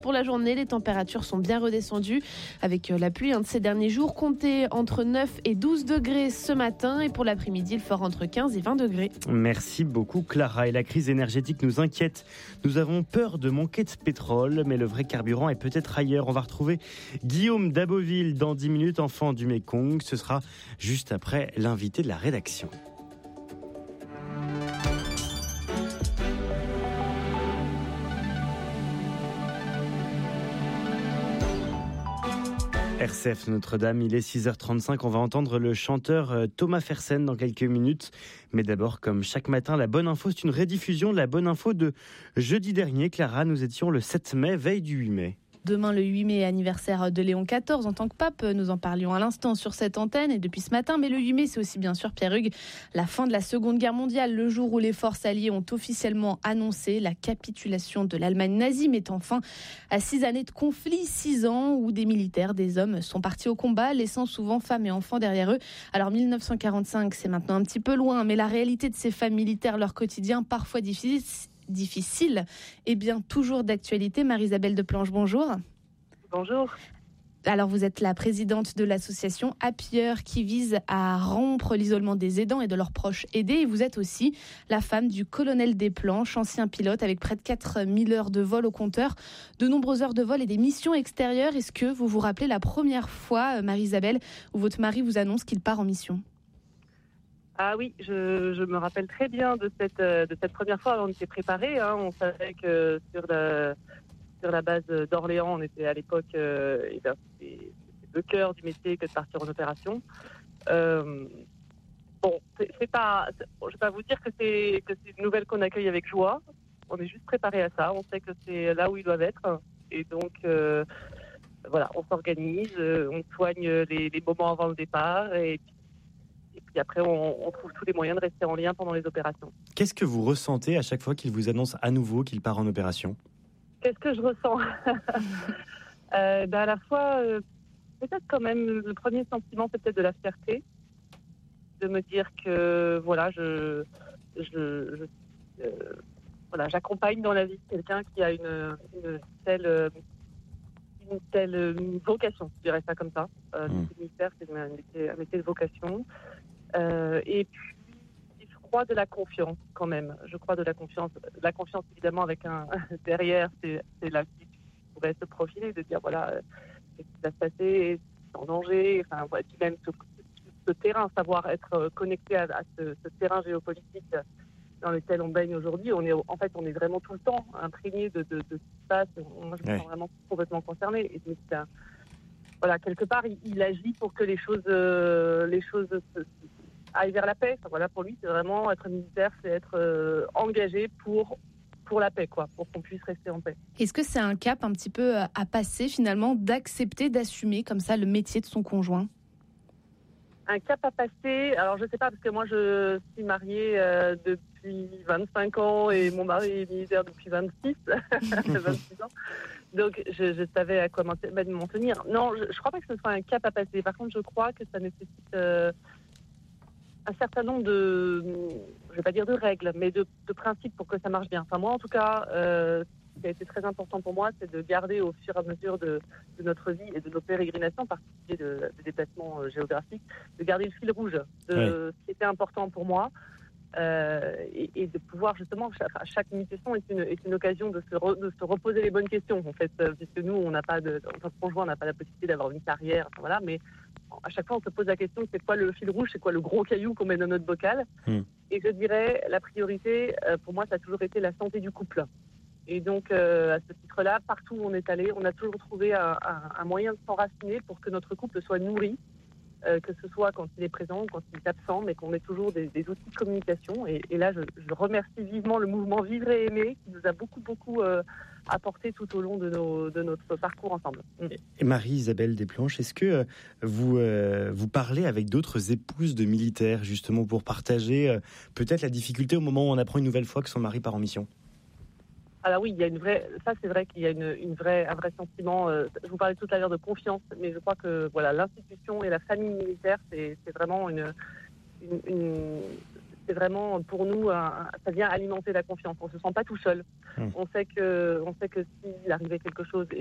Pour la journée, les températures sont bien redescendues avec la pluie de ces derniers jours. Comptez entre 9 et 12 degrés ce matin et pour l'après-midi, il fera entre 15 et 20 degrés. Merci beaucoup Clara. Et la crise énergétique nous inquiète. Nous avons peur de manquer de pétrole, mais le vrai carburant est peut-être ailleurs. On va retrouver Guillaume d'Aboville dans 10 minutes, enfant du Mékong. Ce sera juste après l'invité de la rédaction. RCF Notre-Dame, il est 6h35, on va entendre le chanteur Thomas Fersen dans quelques minutes. Mais d'abord, comme chaque matin, la bonne info, c'est une rediffusion de la bonne info de jeudi dernier. Clara, nous étions le 7 mai, veille du 8 mai. Demain, le 8 mai, anniversaire de Léon XIV en tant que pape. Nous en parlions à l'instant sur cette antenne et depuis ce matin. Mais le 8 mai, c'est aussi bien sûr, Pierre Hugues, la fin de la Seconde Guerre mondiale. Le jour où les forces alliées ont officiellement annoncé la capitulation de l'Allemagne nazie, mettant fin à 6 années de conflit, 6 ans où des militaires, des hommes sont partis au combat, laissant souvent femmes et enfants derrière eux. Alors 1945, c'est maintenant un petit peu loin, mais la réalité de ces femmes militaires, leur quotidien parfois difficile et bien toujours d'actualité. Marie-Isabelle Deplanche, bonjour. Bonjour. Alors vous êtes la présidente de l'association Happyer qui vise à rompre l'isolement des aidants et de leurs proches aidés. Et vous êtes aussi la femme du colonel Desplanches, ancien pilote avec près de 4000 heures de vol au compteur, de nombreuses heures de vol et des missions extérieures. Est-ce que vous vous rappelez la première fois, Marie-Isabelle, où votre mari vous annonce qu'il part en mission ? Ah oui, je me rappelle très bien de cette première fois. On était préparés, on savait que sur la base d'Orléans, on était à l'époque, c'est le cœur du métier que de partir en opération. Je vais pas vous dire que c'est une nouvelle qu'on accueille avec joie. On est juste préparés à ça. On sait que c'est là où ils doivent être, et donc voilà, on s'organise, on soigne les moments avant le départ, et puis après, on trouve tous les moyens de rester en lien pendant les opérations. Qu'est-ce que vous ressentez à chaque fois qu'il vous annonce à nouveau qu'il part en opération ? Qu'est-ce que je ressens ? À la fois, peut-être quand même, le premier sentiment, c'est peut-être de la fierté, de me dire que voilà, j'accompagne dans la vie quelqu'un qui a une telle vocation, je dirais ça comme ça. Le militaire, c'est un métier de vocation. Et puis, je crois de la confiance quand même. Je crois de la confiance. La confiance, évidemment, avec un derrière, c'est là qui pourrait se profiler, de dire voilà, ce qui va se passer, c'est en danger. Enfin, voilà, puis même ce terrain, savoir être connecté à ce terrain géopolitique dans lequel on baigne aujourd'hui. On est vraiment tout le temps imprégné de ce qui se passe. Moi, je me sens vraiment complètement concernée. Et donc, voilà, quelque part, il agit pour que les choses aille vers la paix. Enfin, voilà, pour lui, c'est vraiment être militaire, c'est être engagé pour la paix, quoi, pour qu'on puisse rester en paix. Est-ce que c'est un cap un petit peu à passer finalement, d'accepter, d'assumer comme ça le métier de son conjoint ? Un cap à passer, alors je sais pas, parce que moi je suis mariée depuis 25 ans et mon mari est militaire depuis 26 ans. Donc je savais à quoi m'en tenir. Non, je crois pas que ce soit un cap à passer. Par contre, je crois que ça nécessite un certain nombre je vais pas dire de règles, mais de principes pour que ça marche bien. Enfin, moi, en tout cas, ce qui a été très important pour moi, c'est de garder au fur et à mesure de notre vie et de nos pérégrinations, en particulier des déplacements géographiques, de garder le fil rouge de ce qui était important pour moi. Et de pouvoir justement, chaque mission est une occasion de se reposer les bonnes questions, en fait, puisque nous, en tant que conjoint, on n'a pas la possibilité d'avoir une carrière, enfin, voilà, mais à chaque fois, on se pose la question, c'est quoi le fil rouge, c'est quoi le gros caillou qu'on met dans notre bocal. Et je dirais, la priorité, pour moi, ça a toujours été la santé du couple. Et donc, à ce titre-là, partout où on est allé, on a toujours trouvé un moyen de s'enraciner pour que notre couple soit nourri, que ce soit quand il est présent ou quand il est absent, mais qu'on ait toujours des outils de communication. Et là, je remercie vivement le mouvement Vivre et Aimer, qui nous a beaucoup apporté tout au long de notre parcours ensemble. Et Marie-Isabelle Desplanches, est-ce que vous parlez avec d'autres épouses de militaires, justement, pour partager peut-être la difficulté au moment où on apprend une nouvelle fois que son mari part en mission ? Alors oui, il y a c'est vrai qu'il y a un vrai sentiment. Je vous parlais tout à l'heure de confiance, mais je crois que voilà, l'institution et la famille militaire, c'est vraiment c'est vraiment pour nous, ça vient alimenter la confiance. On se sent pas tout seul. On sait que s'il arrivait quelque chose